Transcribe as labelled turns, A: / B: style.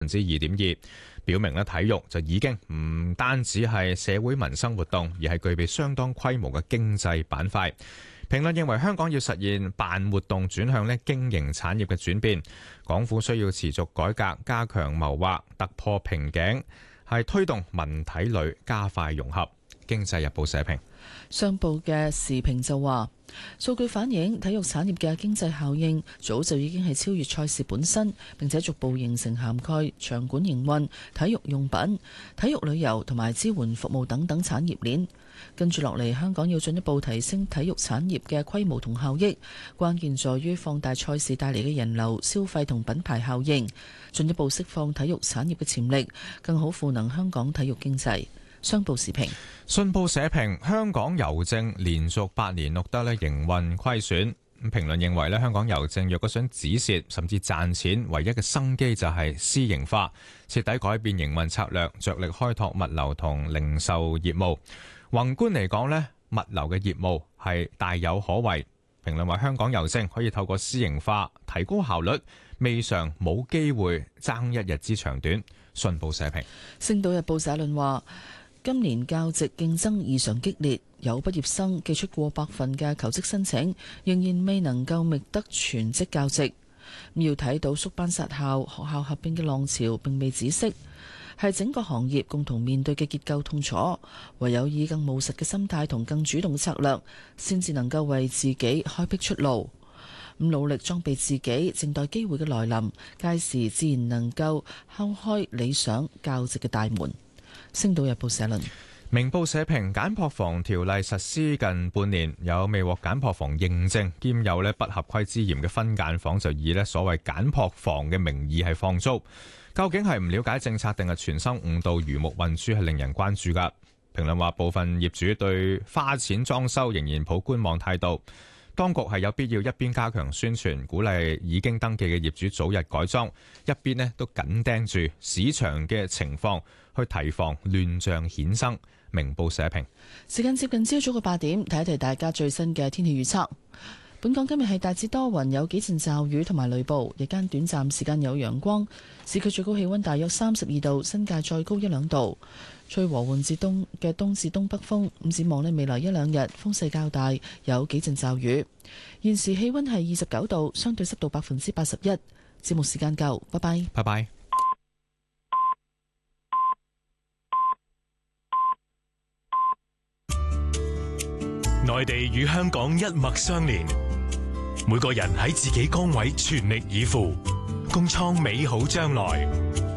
A: 2.2%，表明咧體育就已經唔單止係社會民生活動，而係具備相當規模嘅經濟板塊。評論認為香港要實現辦活動轉向經營產業嘅轉變，港府需要持續改革，加強謀劃，突破瓶頸，係推動文體旅加快融合。經濟日報社評。
B: 商報嘅時評就話，數據反映體育產業嘅經濟效應早就已經係超越賽事本身，並且逐步形成涵蓋場館營運、體育用品、體育旅遊同埋支援服務等等產業鏈。跟住落嚟，香港要進一步提升體育產業嘅規模同效益，關鍵在於放大賽事帶嚟嘅人流、消費同品牌效應，進一步釋放體育產業嘅潛力，更好賦能香港體育經濟。商報時評。
A: 信報社評，香港郵政連續8年錄得營運虧損。評論認為香港郵政若果想止蝕甚至賺錢，唯一嘅生機就係私營化，徹底改變營運策略，着力開拓物流同零售業務。宏觀嚟講物流嘅業務係大有可為。評論話香港郵政可以透過私營化提高效率，未嘗冇機會爭一日之長短。信報社評。
B: 星島日報社論話，今年教職競爭異常激烈，有畢業生寄出過百份嘅求職申請，仍然未能夠覓得全職教職。要睇到縮班殺校、學校合併嘅浪潮並未止息，係整個行業共同面對嘅結構痛楚。唯有以更務實嘅心態同更主動嘅策略，先至能夠為自己開闢出路。努力裝備自己，靜待機會嘅來臨，屆時自然能夠敲開理想教職嘅大門。星島日報社論。
A: 明報社評，簡樸房條例實施近半年，有未獲簡樸房認證兼有不合規之嫌嘅分間房就以所謂簡樸房嘅名義係放租，究竟係唔了解政策定係存心誤導魚目混珠，係令人關注噶。評論話部分業主對花錢裝修仍然抱觀望態度，當局係有必要一邊加強宣傳，鼓勵已經登記嘅業主早日改裝，一邊都緊盯住市場嘅情況，去提防亂象衍生。明報社評。
B: 時間接近朝早嘅8點，睇一睇大家最新嘅天氣預測。本港今日係大致多雲，有幾陣驟雨同埋雷暴，日間短暫時間有陽光，市區最高氣溫大約32度，新界再高1-2度，吹和緩至東至東北風。展望未來1-2日風勢較大，有幾陣驟雨。現時氣溫係29度，相對濕度81%。節目時間夠，拜拜。
A: 拜拜。
C: 內地與香港一脈相連，每個人喺自己崗位全力以赴，共創美好將來。